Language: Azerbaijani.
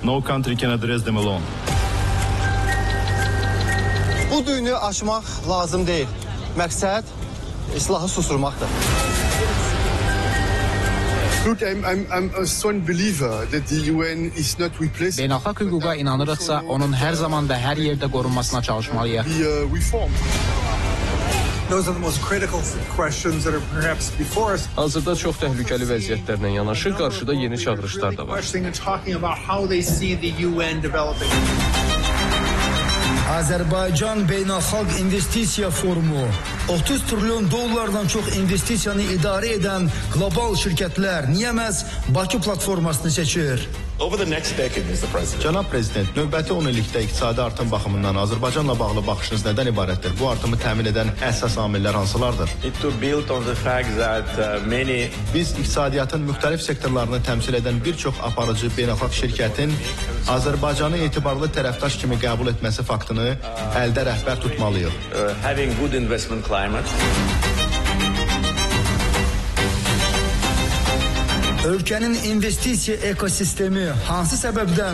No country can address them alone. Bu düyünü aşmaq lazım deyil. Məqsəd silahı susturmaqdır. Look, I'm a strong believer that the UN is not replaced. Beynəlxalq hüquqa inanırıqsa, onun hər zaman və hər yerdə qorunmasına çalışmalıyıq. Those are the most critical questions that are perhaps before us. Hazırda çox təhlükəli vəziyyətlərlə yanaşı, qarşıda yeni çağırışlar da var. Azərbaycan Beynəlxalq İnvestisiya Forumu 30 trilyon dollardan çox investisiyanı idarə edən qlobal şirkətlər niyə məhz Bakı platformasını seçir? Cənab Prezident, növbəti 10 illikdə iqtisadi artım baxımından Azərbaycanla bağlı baxışınız nədən ibarətdir? Bu artımı təmin edən əsas amillər hansılardır? Biz iqtisadiyyatın müxtəlif sektorlarını təmsil edən bir çox aparıcı beynəlxalq şirkətin Azərbaycanı etibarlı tərəfdaş kimi qəbul etməsi faktını əldə rəhbər tutmalıyıq. Ölkənin investisiya ekosistemi hansı səbəbdən